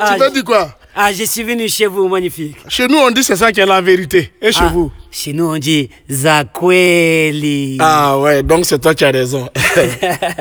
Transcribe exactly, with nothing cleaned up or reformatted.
Ah, tu veux dire quoi? Ah, je suis venu chez vous, magnifique. Chez nous, on dit c'est ça qui est la vérité. Et chez Ah, vous? Chez nous, on dit Zakweli. Ah ouais, donc c'est toi qui as raison.